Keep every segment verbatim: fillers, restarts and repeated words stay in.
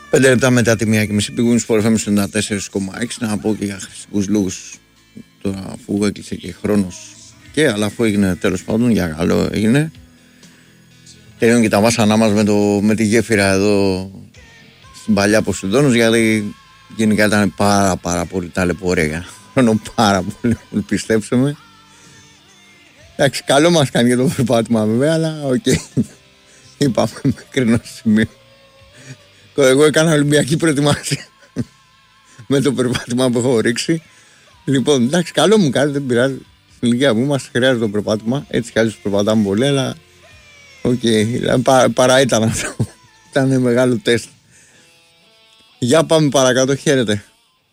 Πέντε λεπτά μετά τη μία και μισή πηγούν στο Sport εφ εμ ενενήντα τέσσερα κόμμα έξι. Να πω και για χρηστικούς λόγους, τώρα αφού έκλεισε και χρόνος και αλλά αφού έγινε τέλος πάντων, για καλό έγινε. Τελειώνουν και τα βάσανά μας με, το, με τη γέφυρα εδώ στην παλιά Ποσειδώνος, γιατί γενικά ήταν πάρα πάρα πολύ ταλαιπωρία για χρόνο, πάρα πολύ, πιστέψτε με. Εντάξει, καλό μας κάνει για το περπάτημα βέβαια, αλλά οκ. Okay. Είπαμε μέχρι ενός σημείου. Εγώ έκανα Ολυμπιακή προετοιμασία με το περπάτημα που έχω ρίξει. Λοιπόν, εντάξει, καλό μου κάνει, δεν πειράζει. Στην ηλικία μου μας χρειάζεται το περπάτημα. Έτσι κι αλλιώς περπατάμε πολύ, αλλά οκ, okay. Πα, παρά ήταν αυτό. Ήταν μεγάλο τεστ. Για πάμε παρακάτω, χαίρετε.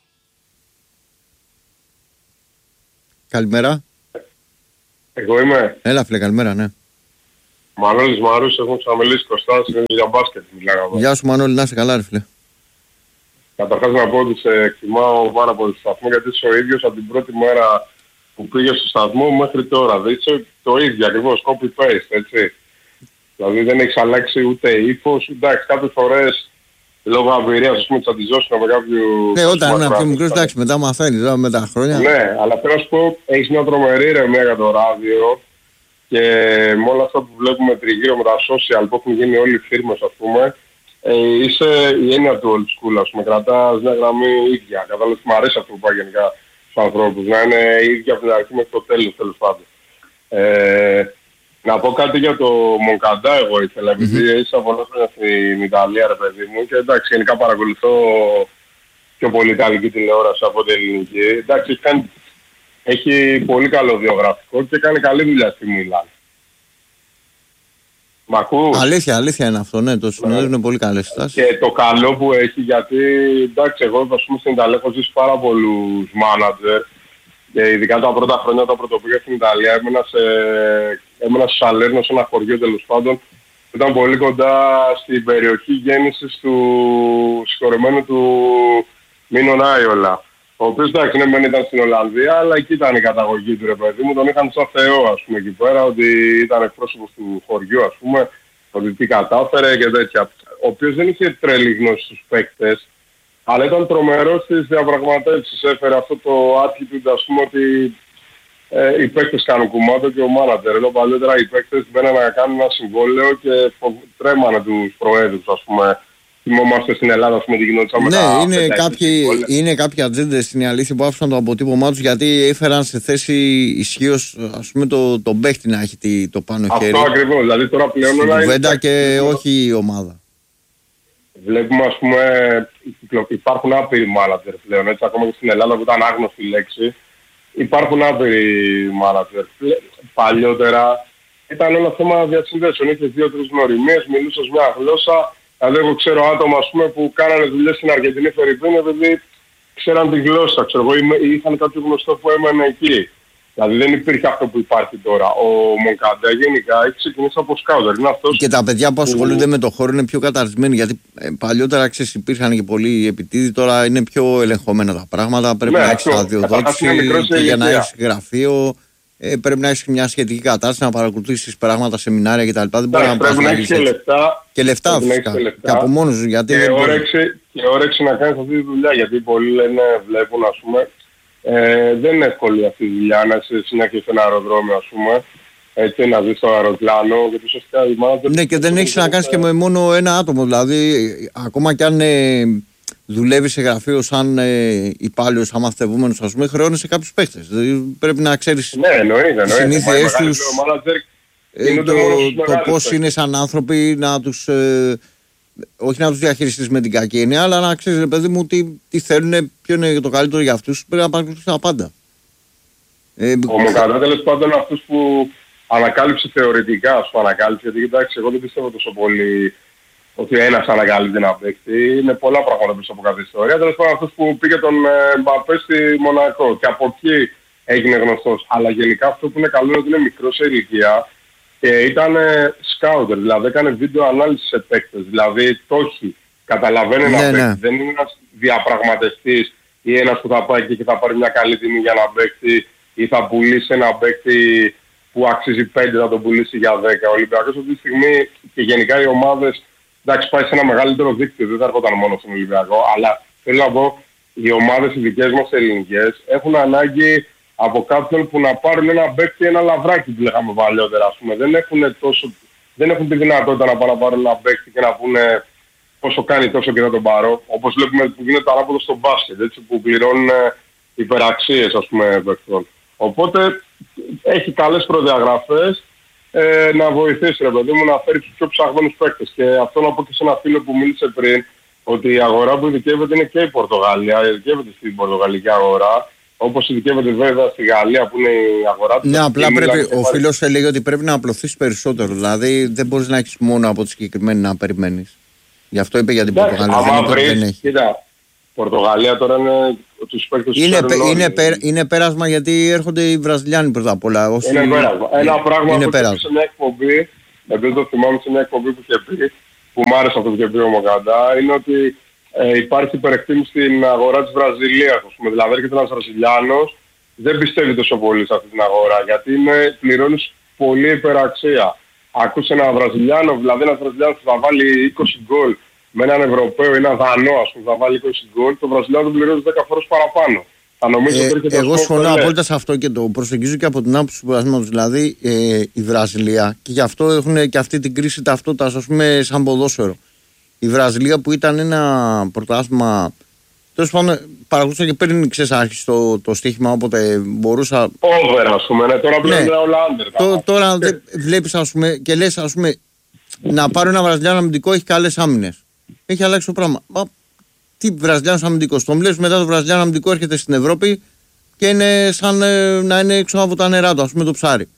Καλημέρα. Εγώ είμαι. Έλα φίλε, καλημέρα, ναι. Μανώλης Μαρούς, έχουμε ξαναμιλήσει Κωστάς, είναι για μπάσκετ μιλάγαμε. Γεια σου Μανώλη, να είσαι καλά ρε φίλε. Καταρχάς να πω ότι σε εκτιμάω πάρα πολύ στο σταθμό, γιατί είσαι ο ίδιος από την πρώτη μέρα που πήγε στο σταθμό μέχρι τώρα. Δηλαδή είσαι το ίδιο ακριβώς, copy-paste, έτσι. Δηλαδή δεν έχεις αλλάξει ούτε ύφος, εντάξει, κάποιες φορές λόγω αμπειρίας, ας πούμε, της αντιζώσουν με κάποιου... Ναι, όταν είναι πιο μικρός, εντάξει, μετά μαθαίνεις, δηλαδή με τα χρόνια. Ναι, αλλά θέλω να σου πω, έχεις μια τρομερή ηρεμία για το ράδιο. Και με όλα αυτά που βλέπουμε τριγύρω με τα social που έχουν γίνει όλοι οι φίρμες, ας πούμε, ε, είσαι η έννοια του old school, ας πούμε, κρατάς μια γραμμή ίδια. Κατάλαβες, μου αρέσει αυτό που πάει γενικά στους ανθρώπους, να είναι ίδια από την αρχή μέχρι το τέλος, τέλος πάντων. Ε, να πω κάτι για το Μονκαντά εγώ ήθελα, επειδή mm-hmm. είσαι από χρόνια στην Ιταλία, ρε παιδί μου, και εντάξει, γενικά παρακολουθώ πιο πολύ ιταλική τηλεόραση από την ελληνική. Εντάξει, κάνει... Έχει πολύ καλό βιογραφικό και κάνει καλή δουλειά στη Μίλαν. Μ' ακούς? Αλήθεια, αλήθεια είναι αυτό, ναι, το συνέδριο είναι πολύ καλές στάσεις. Και το καλό που έχει, γιατί εντάξει, εγώ ας πούμε στην Ιταλία έχω ζήσει πάρα πολλούς μάνατζερ και ειδικά τα πρώτα χρόνια όταν πρωτοπήγα στην Ιταλία έμενα σε, έμενα σε Σαλέρνο, σε ένα χωριό τέλος πάντων. Ήταν πολύ κοντά στην περιοχή γέννησης του συγχωρεμένου του Μίνο Άιολα. Ο οποίος εντάξει, ναι, μεν ήταν στην Ολλανδία, αλλά εκεί ήταν η καταγωγή του ρε παιδί μου. Τον είχαν σαν θεό, ας πούμε, εκεί πέρα, ότι ήταν εκπρόσωπος του χωριού, ας πούμε, ότι τι κατάφερε και τέτοια. Ο οποίος δεν είχε τρελή γνώση στους παίκτες, αλλά ήταν τρομερός στις διαπραγματεύσεις. Έφερε αυτό το attitude, ας πούμε, ότι ε, οι παίκτες κάνουν κουμάντο και ο μάνατζερ. Ενώ παλιότερα οι παίκτες μπαίνανε να κάνουν ένα συμβόλαιο και τρέμανε τους προέδρους, ας πούμε. Θυμόμαστε στην Ελλάδα, ας πούμε, τι γινόταν με τα... Ναι, είναι κάποιοι, είναι κάποιοι ατζέντες στην αλήθεια που άφησαν το αποτύπωμά τους γιατί έφεραν σε θέση ισχύως, ας πούμε, το, το παίχτη να έχει το πάνω αυτό χέρι. Αυτό ακριβώς, δηλαδή τώρα πλέον... Στην κουβέντα είναι... και όχι η ομάδα. Βλέπουμε, ας πούμε, υπάρχουν άπειροι μάνατζερ πλέον, έτσι, ακόμα και στην Ελλάδα που ήταν άγνωστη λέξη. Υπάρχουν άπειροι μάνατζερ. Παλιότερα ήταν όλα θέμα διασυνδέσεων, είχες δύο-τρεις γνωριμίες, μιλούσες μια γλώσσα. Δηλαδή εγώ ξέρω άτομα, ας πούμε, που κάνανε δουλειές στην Αργεντινή Φερρυπίνη επειδή ξέραν τη γλώσσα, ξέρω εγώ, ή είχαν κάποιο γνωστό που έμενε εκεί. Δηλαδή δεν υπήρχε αυτό που υπάρχει τώρα. Ο Μονκαντά γενικά έχει ξεκινήσει από σκάουτερ. Είναι αυτός και τα παιδιά που ασχολούνται που... με το χώρο είναι πιο καταρτισμένοι, γιατί ε, παλιότερα ξέρεις υπήρχαν και πολλοί επιτίδοι, τώρα είναι πιο ελεγχόμενα τα πράγματα. Πρέπει ναι, να έχεις αδειοδότηση για να έχεις γραφείο. Ε, πρέπει να έχεις μια σχετική κατάσταση, να παρακολουθήσεις πράγματα, σεμινάρια κτλ. Δεν μπορεί να πρέπει να έχεις και λεφτά. Και λεφτά φυσικά. Και, και από μόνος σου. Γιατί και, όρεξη, και όρεξη να κάνεις αυτή τη δουλειά. Γιατί πολλοί λένε, βλέπουν, ας πούμε, ε, δεν είναι εύκολη αυτή η δουλειά να είσαι συνέχεια σε ένα αεροδρόμιο, ας πούμε. Έτσι, να ζεις στο αεροπλάνο. Γιατί ουσιαστικά η μάνα... Ναι, και δεν έχεις να κάνεις και με μόνο ένα άτομο. Δηλαδή, ακόμα κι αν ε, δουλεύει σε γραφείο σαν ε, υπάλληλος, σαν μαθητευούμενος, ας πούμε, χρεώνεσαι κάποιους παίχτες. Δηλαδή, πρέπει να ξέρεις ναι, τις συνήθειές τους, ε, το, το πώς είναι σαν άνθρωποι, να τους, ε, όχι να τους διαχειριστείς με την κακή έννοια, αλλά να ξέρεις, ρε παιδί μου, τι, τι θέλουν, ποιο είναι το καλύτερο για αυτούς, πρέπει να παρακολουθείς τα πάντα. Ε, ο Μονκαντά τέλος πάντων αυτούς που ανακάλυψε θεωρητικά, ας πούμε, ανακάλυψε, γιατί εντάξει, εγώ δεν πιστεύω τόσο πολύ ότι ένας ανακαλύπτει να παίξει. Είναι πολλά πράγματα πίσω από κάθε ιστορία. Τέλος πάντων αυτός που πήγε τον Μπαπέ στη Μονακό και από εκεί έγινε γνωστός. Αλλά γενικά αυτό που είναι καλό είναι ότι είναι μικρός σε ηλικία και ήταν σκάουτερ, δηλαδή έκανε βίντεο ανάλυση σε παίκτες. Δηλαδή το έχει, καταλαβαίνει ένα ναι, παίκτη. Ναι. Δεν είναι ένας διαπραγματευτής ή ένας που θα πάει εκεί και θα πάρει μια καλή τιμή για να παίξει ή θα πουλήσει ένα παίκτη που αξίζει πέντε να τον πουλήσει για δέκα. Ο Ολυμπιακός αυτή τη στιγμή και γενικά οι ομάδες εντάξει, πάει σε ένα μεγαλύτερο δίκτυο, δεν θα έρχονταν μόνο στον Ολυμπιακό, αλλά θέλω να πω, οι ομάδες οι δικές μας ελληνικές έχουν ανάγκη από κάποιον που να πάρουν ένα παίκτη, ένα λαβράκι που λέγαμε παλιότερα, ας πούμε. Δεν έχουν, τόσο, δεν έχουν τη δυνατότητα να πάνε να πάρουν ένα παίκτη και να πούνε πόσο κάνει τόσο και θα τον πάρω. Όπως βλέπουμε που γίνεται ανάποδο στο μπάσκετ, έτσι, που πληρώνουν υπεραξίες, ας πούμε, παίκτων. Οπότε έχει καλές προδιαγραφές ε, να βοηθήσει, ρε παιδί μου, να φέρει τους πιο ψαγμένους παίκτες. Και αυτό να πω και σε ένα φίλο που μίλησε πριν, ότι η αγορά που ειδικεύεται είναι και η Πορτογαλία, ειδικεύεται στην πορτογαλική αγορά. Όπως ειδικεύεται βέβαια στη Γαλλία που είναι η αγορά του. Ναι, απλά πρέπει, ο φίλος έλεγε ότι πρέπει να απλωθείς περισσότερο. Δηλαδή δεν μπορείς να έχεις μόνο από τη συγκεκριμένη να περιμένεις. Γι' αυτό είπε για την Πορτογαλία. Αν βρεις, κοίτα, Πορτογαλία τώρα είναι τους παίκτες του είναι, είναι, πέ, είναι πέρασμα γιατί έρχονται οι Βραζιλιάνοι πρώτα απ' όλα. Όσοι... Είναι πέρασμα. Ένα πράγμα είναι που είπε σε μια εκπομπή, επειδή το θυμάμαι σε μια εκπομπή που είχε πει, που μ' άρεσε αυτό που είχε πει ο Μοκαντά, είναι ότι Ε, υπάρχει υπερεκτίμηση στην αγορά της Βραζιλίας. Δηλαδή έρχεται ένας Βραζιλιάνος, δεν πιστεύει τόσο πολύ σε αυτή την αγορά, γιατί είναι, πληρώνεις πολύ υπεραξία. Ακούσε ένα Βραζιλιάνο, δηλαδή ένας Βραζιλιάνος που θα βάλει είκοσι γκολ με έναν Ευρωπαίο ή έναν Δανό, ας πούμε, θα βάλει είκοσι γκολ, το Βραζιλιάνο τον πληρώνει δέκα φορές παραπάνω. Θα νομίζω ε, ότι εγώ συμφωνώ απόλυτα σε αυτό και το προσεγγίζω και από την άποψη του πρωταθλήματος. Δηλαδή ε, η Βραζιλία, και γι' αυτό έχουν και αυτή την κρίση ταυτότητας, ας πούμε, σαν ποδόσφαιρο. Η Βραζιλία που ήταν ένα πρωτάθλημα. Τέλος πάντων, παρακολουθούσα και πριν ξεσάρχισε το, το στοίχημα, όποτε μπορούσα. Over, ας πούμε, ναι, τώρα πλέον ναι. είναι όλα άντερ. Το, τώρα ναι. Βλέπεις, ας πούμε, και λες, ας πούμε, να πάρει ένα Βραζιλιάνο αμυντικό, έχει καλές άμυνες. Έχει αλλάξει το πράγμα. Μα, τι Βραζιλιάνος αμυντικός. Τον βλέπεις μετά το Βραζιλιάνο αμυντικό έρχεται στην Ευρώπη και είναι σαν ε, να είναι έξω από τα νερά του, ας πούμε, το ψάρι.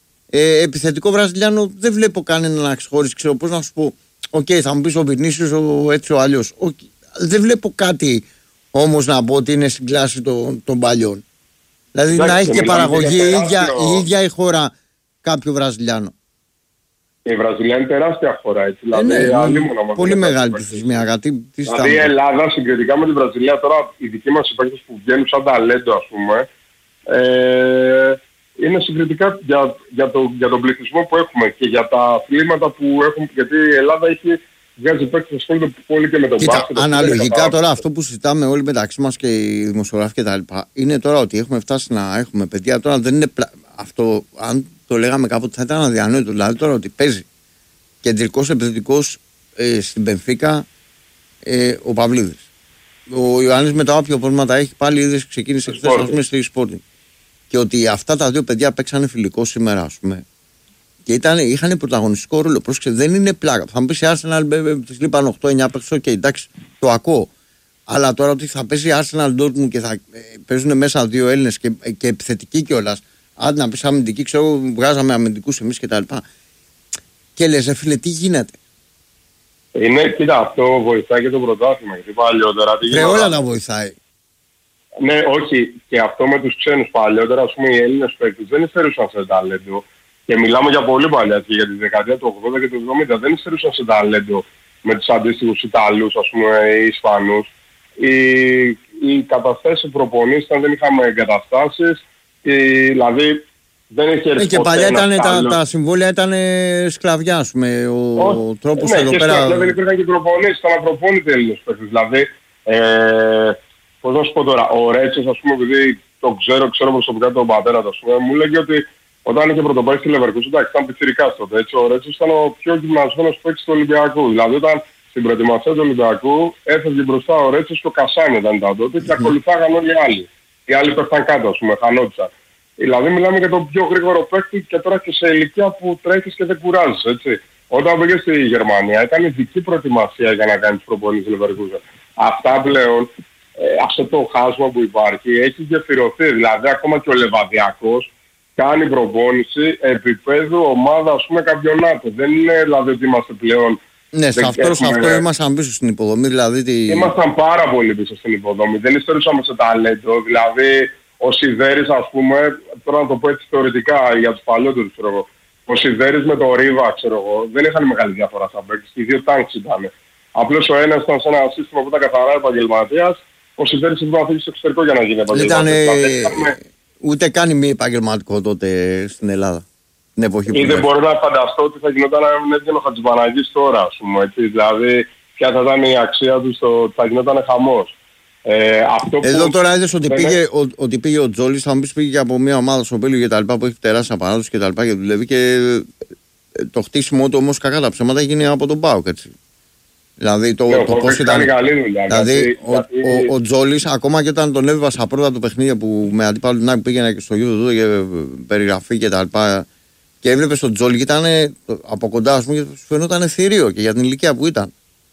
Ε, επιθετικό Βραζιλιάνο δεν βλέπω κανένα να ξεχωρίσει, ξέρω πώς να σου πω. Οκ, okay, θα μου πεις ο Βινίσιος ο, έτσι ο αλλιώς. Okay. Δεν βλέπω κάτι όμως να πω ότι είναι στην κλάση των, των παλιών. Δηλαδή Λάκη, να έχει και παραγωγή η ίδια, η ίδια η χώρα κάποιο Βραζιλιάνο. Η Βραζιλία είναι τεράστια χώρα, έτσι. Ε, δηλαδή, ναι, άλλη πολύ μεγάλη πληθυσμιακά. Δηλαδή η Ελλάδα συγκριτικά με την Βραζιλία, τώρα οι δικοί μας παίκτες που βγαίνουν σαν ταλέντο, ας πούμε, ε, είναι συγκριτικά για, για, το, για τον πληθυσμό που έχουμε και για τα αθλήματα που έχουμε, γιατί η Ελλάδα έχει βγάζει παίκτες που ασχολούνται πολύ και με τον μπάσκετ. Αναλογικά τώρα αυτό που συζητάμε όλοι μεταξύ μας και οι δημοσιογράφοι και τα λοιπά, είναι τώρα ότι έχουμε φτάσει να έχουμε παιδιά, τώρα δεν είναι πλα... αυτό, αν το λέγαμε κάποτε θα ήταν αδιανόητο, δηλαδή τώρα ότι παίζει κεντρικός επιθετικός ε, στην Μπενφίκα ε, ο Παυλίδης. Ο Ιωάννης μετά όποιο πρόβλημα έχει πάλι είδες ξεκίνησε χθες ας πούμε στη Sporting. Και ότι αυτά τα δύο παιδιά παίξανε φιλικό σήμερα, ας πούμε. Και ήταν, είχαν πρωταγωνιστικό ρόλο. Πρόσεξε, δεν είναι πλάκα. Θα μου πει η Arsenal, τη λείπαν οκτώ εννιά παίκτες, οκ, εντάξει, το ακούω. Αλλά τώρα ότι θα παίζει η Arsenal Dortmund και θα ε, παίζουν μέσα δύο Έλληνες και, ε, και επιθετικοί κιόλας. Άντε να πει αμυντική, ξέρω, βγάζαμε αμυντικούς εμείς κτλ. Και, και λες, φίλε, τι γίνεται. Είναι, κοίτα, αυτό βοηθάει και το πρωτάθλημα. Γιατί παλιότερα. Βρε, όλα τα βοηθάει. Ναι, όχι. Και αυτό με τους ξένους παλιότερα, ας πούμε, οι Έλληνες παίκτες δεν υστερούσαν σε ταλέντο. Και μιλάμε για πολύ παλιά και για τη δεκαετία του ογδόντα και του εβδομήντα. Δεν υστερούσαν σε ταλέντο με τους αντίστοιχους Ιταλούς, ας πούμε, ή Ισπανούς. Οι, οι καταστάσεις προπονήσεις ήταν, δεν είχαμε εγκαταστάσεις. Οι, δηλαδή δεν είχε έρθει. Ε, και παλιά ήταν, τα, τα συμβόλαια ήταν σκλαβιά, ας πούμε. Ο, ο τρόπος ναι, εδώ και πέρα. Σκλαβιά δεν υπήρχαν και προπονήσεις, ήταν απροπόνητοι Έλληνες παίκτες. Δηλαδή, ε, πώς να σου πω τώρα, ο Ρέτσος, ας πούμε, επειδή το ξέρω, ξέρω προσωπικά τον πατέρα του, ας πούμε, μου λέγει ότι όταν είχε πρωτοπάρει στη Λεβερκούσεν, εντάξει, ήταν πιτσιρικάς τότε, έτσι, ο Ρέτσος ήταν ο πιο γυμνασμένος παίκτης του Ολυμπιακού. Δηλαδή, όταν στην προετοιμασία του Ολυμπιακού έφευγε μπροστά ο Ρέτσος και ο Κασάνι ήταν τα τότε και ακολουθάγαν όλοι οι άλλοι. Οι άλλοι πέφταν κάτω, ας πούμε, χανόντουσαν. Δηλαδή, μιλάμε για τον πιο γρήγορο παίκτη και τώρα και σε ηλικία που τρέχεις και δεν κουράζεις, έτσι. Όταν πήγε στη Γερμανία, ήταν ειδική προετοιμασία για να κάνει τις προπονήσεις Λεβερκούσεν. Αυτά πλέον, ε, αυτό το χάσμα που υπάρχει έχει γεφυρωθεί. Δηλαδή, ακόμα και ο Λεβαδιακός κάνει προπόνηση επίπεδου ομάδα, ας πούμε, καμπιονάτο. Δεν είναι δηλαδή ότι είμαστε πλέον. Ναι, σε αυτό, έχουμε... αυτό ήμασταν πίσω στην υποδομή. Δηλαδή τη... Ήμασταν πάρα πολύ πίσω στην υποδομή. Δεν υστερούσαμε σε ταλέντο. Δηλαδή, ο Σιδέρης, ας πούμε, τώρα να το πω έτσι θεωρητικά για τους παλιότερους, ξέρω εγώ. Ο Σιδέρης με το Ρίβα, ξέρω εγώ, δεν είχαν μεγάλη διαφορά σαν παίκτες. Και οι δύο τάγκς ήταν. Απλώς ο ένας ήταν σε ένα σύστημα που ήταν καθαρά επαγγελματίας. Ο Σιδέρης έπρεπε να φύγει στο εξωτερικό για να γίνει επαγγελματίας. Ήταν, ε... Ούτε καν μη επαγγελματικό τότε στην Ελλάδα. την εποχή που ή δεν μπορώ να φανταστώ ότι θα γινόταν αν έβγαινε ο Χατζηπαναγής τώρα, ας πούμε, έτσι, δηλαδή ποια θα ήταν η αξία του στο θα γινόταν χαμός. Ε, αυτό Εδώ που τώρα είδες ότι, δεν πήγε, είναι... ο, ότι πήγε ο Τζόλης, θα μου πεις πήγε από μια ομάδα στο Πέλιο και τα λοιπά που έχει τεράστια απαράδοση και τα λοιπά και δουλεύει και το χτίσιμο του όμως κακά τα ψέματα γίνει από τον ΠΑΟΚ, έτσι. Δηλαδή το, ναι, το πώς ήταν. Καλή δουλειά, δηλαδή γιατί, ο, γιατί... ο, ο Τζόλης ακόμα και όταν τον έβιβασα πρώτα του παιχνίδια που με αντίπαλο την άκρη πήγαινα και στο YouTube και περιγραφή και τα λοιπά και έβλεπες τον Τζόλη και ήταν από κοντά, ας πούμε, και σου φαινόταν θηρίο και για την ηλικία που ήταν.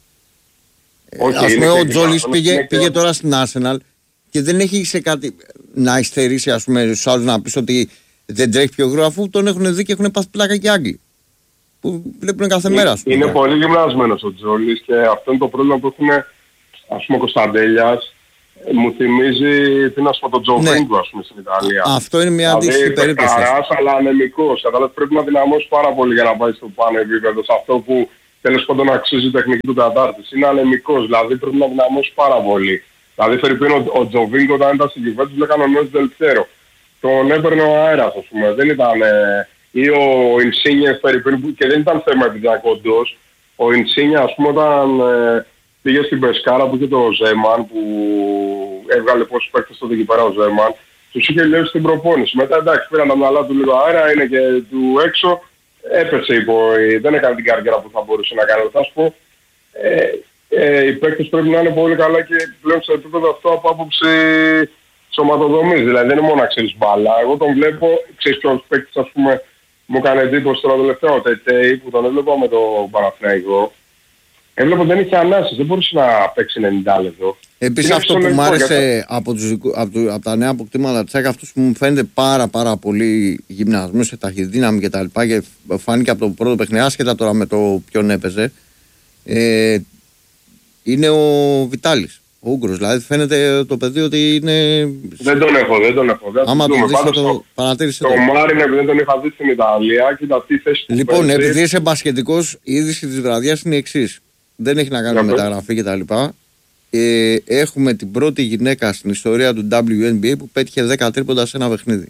Όχι, ας πούμε ο Τζόλης πήγε, και... πήγε τώρα στην Arsenal και δεν έχει σε κάτι να υστερήσει, ας πούμε, στους άλλους να πεις ότι δεν τρέχει πιο γρήγορα, αφού τον έχουν δει και έχουν πάθει πλάκα και Άγγλοι που βλέπουν κάθε μέρα. Ας πούμε. Είναι πολύ γυμνασμένος ο Τζόλης και αυτό είναι το πρόβλημα που έχουν, ας πούμε, ο Κωνσταντέλιας. Μου θυμίζει, τι να σου πω, τον Τζοβίνγκο, ναι, ας πούμε, στην Ιταλία. Αυτό είναι μια δηλαδή, αντίστοιχη περίπτωση. Καράς, αλλά ανεμικός. Κατάλαβες, πρέπει να δυναμώσει πάρα πολύ για να πάει στο πάνω επίπεδο, σε αυτό που τέλος πάντων αξίζει η τεχνική του κατάρτιση. Είναι ανεμικός, δηλαδή πρέπει να δυναμώσει πάρα πολύ. Δηλαδή, φερειπίν, ο, ο Τζοβίνγκο όταν ήταν στην κυβέρνηση, λέγανε ο νέος Δελτέρο. Τον έπαιρνε ο αέρας, ας πούμε. Δεν ήταν, ε, ή ο Ινσίνιε, φερειπίν, και δεν ήταν θέμα επειδή ήταν κοντός. Ο Ινσίνιε, ας πούμε, όταν ε, πήγε στην Πεσκάρα που είχε το Ζέμαν, που έβγαλε πόσους παίκτες τότε εκεί πέρα ο Ζέμαν, τους είχε λιώσει στην προπόνηση. Μετά εντάξει, πήραν τα μυαλά του λίγο αέρα, είναι και του έξω, έπεσε υπό, δεν έκανε την καριέρα που θα μπορούσε να κάνει. Θα σου πω, ε, ε, οι παίκτες πρέπει να είναι πολύ καλά και πλέον σε επίπεδο αυτό από άποψη σωματοδομής. Δηλαδή δεν είναι μόνο να ξέρεις μπάλα. Εγώ τον βλέπω, ξέρεις ποιος παίκτης, ας πούμε, μου έκανε εντύπωση τώρα τελευταίο, ο Τετέι, που τον έβλεπα με τον Παναθηναϊκό. Έβλεπα ότι δεν είχε ανάσες, δεν μπορούσε να παίξει ενενήντα λεπτό. Επίσης αυτό που μου άρεσε από, τους, από, του, από τα νέα αποκτήματα τσάκα, αυτός που μου φαίνεται πάρα πάρα πολύ γυμνασμένος σε ταχυδύναμη και τα λοιπά και φάνηκε από το πρώτο παιχνίδι, άσχετα τώρα με το ποιον έπαιζε, ε, είναι ο Βιτάλης, ο Ούγκρος. Δηλαδή φαίνεται το παιδί ότι είναι... Δεν τον έχω, δεν τον έχω. Δεν άμα το δεις θα το, το παρατήρησε το. Το Μάριν, επειδή δεν τον είχα δει στην Ιταλία, κοίτα τι θέση του. Λοιπόν, παίζει. Επειδή είσαι μπασκετικός, η είδηση της βραδιάς είναι η εξής. Δεν έχει να κάνει με μεταγραφή κτλ. Ε, έχουμε την πρώτη γυναίκα στην ιστορία του ντάμπλιου εν μπι έι που πέτυχε δέκα τρίποντα σε ένα παιχνίδι.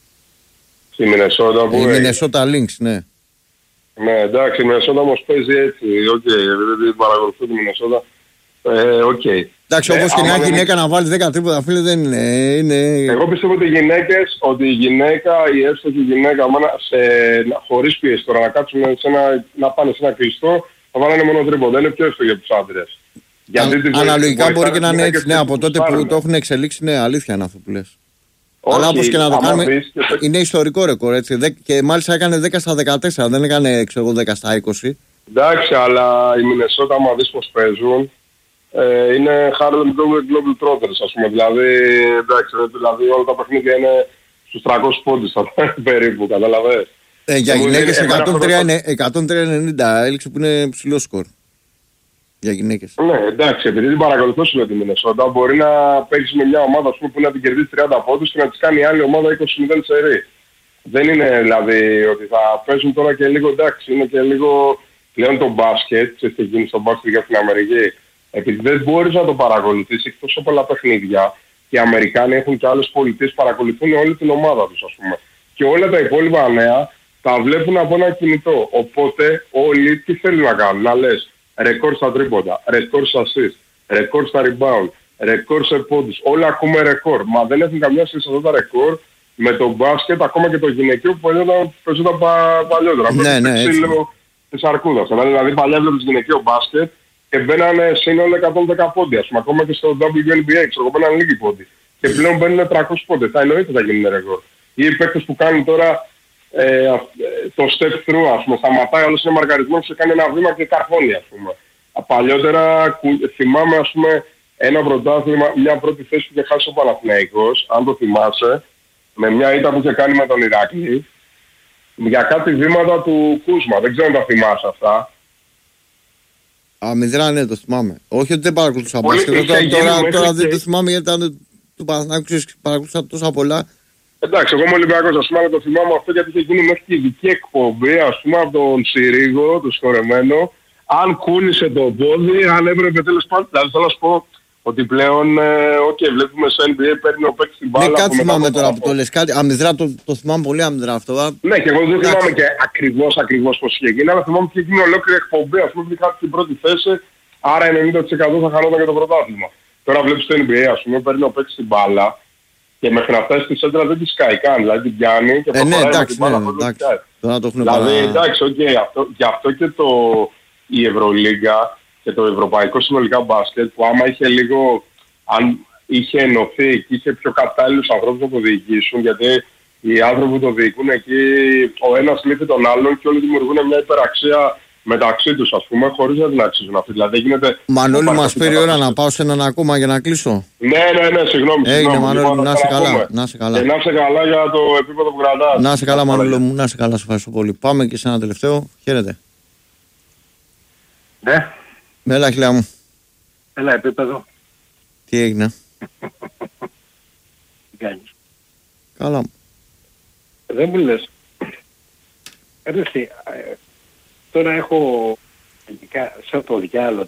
Στη Μινεσότα που. Η Μινεσότα Lynx, ναι. Ναι, εντάξει, η Μινεσότα όμως παίζει έτσι. Οκ, okay, δεν παρακολουθώ τη Μινεσότα. Ε, okay. Εντάξει, όπως ε, και μια γυναίκα να βάλει δέκα τρίποντα, φίλε, δεν είναι, είναι. Εγώ πιστεύω ότι οι γυναίκες, ότι η γυναίκα, η εύστοχη γυναίκα, χωρίς πίεση τώρα να κάτσουν σε ένα, να πάνε σε ένα κλειστό, θα βάλανε μόνο τρίποντα. Είναι πιο εύστοχη από τους άντρες. Αν, αναλογικά μπορεί και να είναι έτσι, ναι, από τότε που το έχουν εξελίξει, ναι, αλήθεια είναι αυτό που λες. Όχι, αλλά όπως και να το κάνουμε, και... είναι ιστορικό ρεκόρ, έτσι. Και μάλιστα έκανε δέκα στα δεκατέσσερα, δεν έκανε, ξέρω εγώ, δέκα στα είκοσι. Εντάξει, αλλά η Μινεσότα, άμα δεις πως παίζουν, ε, είναι Harlem Globetrotters, ας πούμε. Δηλαδή, εντάξει, δηλαδή όλα τα παιχνίδια είναι στους τριακόσιους πόντους περίπου, καταλαβαίνεις. Ε, για γυναίκες εκατόν τρία ενενήντα έλειξε που είναι ψηλό σκορ. Για γυναίκες. Ναι, εντάξει, επειδή την παρακολουθώ σου με τη Μινεσότα, μπορεί να παίξει με μια ομάδα πούμε, που να την κερδίσει τριάντα πόντους και να της κάνει άλλη ομάδα είκοσι μηδέν σερί. Δεν είναι δηλαδή ότι θα παίζουν τώρα και λίγο, εντάξει, είναι και λίγο πλέον το μπάσκετ, ξέρεις τι γίνει στο μπάσκετ για την Αμερική. Επειδή δεν μπορείς να το παρακολουθείς, έχει τόσο πολλά παιχνίδια και οι Αμερικάνοι έχουν και άλλες πολιτείες παρακολουθούν όλη την ομάδα τους, ας πούμε. Και όλα τα υπόλοιπα νέα τα βλέπουν από ένα κινητό. Οπότε όλοι τι θέλουν να κάνουν, να λες. Ρεκόρ στα τρίποντα, ρεκόρ στα assist, ρεκόρ στα rebound, ρεκόρ σε πόντους. Όλα ακούμε ρεκόρ. Μα δεν έχουν καμιά σχέση αυτά τα ρεκόρ με το μπάσκετ, ακόμα και το γυναικείο που παίζονταν πα, παλιότερα. Ναι, ναι, έτσι. Της αρκούδας. Δηλαδή παλιά βλέπεις γυναικείο μπάσκετ και μπαίνανε σύνολο εκατόν δέκα πόντι. Ας πούμε, ακόμα και στο ντάμπλιου εν μπι έι, ξέρω, μπαίνανε λίγοι πόντι. Και πλέον μπαίνουν τριακόσιοι πόντι. Θα εννοείται θα γίνουν ρεκόρ. Ή οι παίκτες που κάνουν τώρα Ε, το step through, ας πούμε, σταματάει, όλος είναι μαρκαρισμένος και κάνει ένα βήμα και καρφώνει, ας πούμε. Παλιότερα θυμάμαι, ας πούμε, ένα πρωτάθλημα, μια πρώτη θέση που είχε χάσει ο Παναθηναϊκός, αν το θυμάσαι, με μια ήττα που είχε κάνει με τον Ηράκλη, για κάτι βήματα του Κούσμα. Δεν ξέρω αν τα θυμάσαι αυτά. Α, μηδρά, ναι, το θυμάμαι. Όχι ότι δεν παρακολουθούσα μπάσκετ. Τώρα, τώρα, τώρα δεν το θυμάμαι γιατί ήταν του Παναθηναϊκού, παρακολουθούσα τόσα πολλά. Εντάξει, εγώ είμαι Ολυμπιακός, ας πούμε, αλλά το θυμάμαι αυτό γιατί είχε γίνει μέχρι και ειδική εκπομπή, ας πούμε, από τον Συρίγο, το σκορεμένο, αν κούνησε το πόδι, αν έπρεπε τέλος πάντων, δηλαδή θέλω να σου πω, ότι πλέον, οκ, okay, βλέπουμε στο N B A παίρνει ο παίκτης την μπάλα. Ναι, κάτι θυμάμαι τώρα που το λες, κάτι αμυδρά, το, το θυμάμαι πολύ αμυδρά αυτό. Ναι, και εγώ δεν θυμάμαι και ακριβώς, ακριβώς πώς είχε γίνει, αλλά θυμάμαι ότι είχε γίνει ολόκληρη εκπομπή, ας πούμε, είχα την πρώτη θέση, άρα ενενήντα τοις εκατό θα χανόταν και το πρωτάθλημα. Τώρα βλέπεις το N B A, ας πούμε, παίρνει ο παίκτης την μπάλα και μέχρι να φτάσει στη σέντρα δεν τη σκάει καν, δηλαδή την πιάνει και ε, ναι, εντάξει, την μπάλα. Ναι, εντάξει, τώρα το έχουν δηλαδή, παρά... εντάξει, οκ, okay, αυτό, γι' αυτό και το, η Ευρωλίγκα και το ευρωπαϊκό συνολικά μπάσκετ, που άμα είχε λίγο, αν είχε ενωθεί και είχε πιο κατάλληλους ανθρώπους να το διοικήσουν, γιατί οι άνθρωποι που το διοικούν εκεί, ο ένας λείπει τον άλλον και όλοι δημιουργούν μια υπεραξία μεταξύ τους, ας πούμε, χωρίς να την αξίζουν αυτή. Δηλαδή γίνεται... Μανώλη, μας πήρε η ώρα να πάω σε έναν ακόμα για να κλείσω. Ναι, ναι, ναι, συγγνώμη. Έγινε, Μανώλη, να είσαι καλά. Να είσαι καλά. Και να είσαι καλά για το επίπεδο που κρατάς. Να είσαι καλά, Μανώλη μου, να είσαι καλά, σε ευχαριστώ πολύ. Πάμε και σε ένα τελευταίο. Χαίρετε. Ναι. Έλα, χιλιά μου. Έλα, επίπεδο. Τι έγινε? Τι κάνεις? Καλά. Δεν μου λες. Ρε, τώρα έχω σαν το διάλογο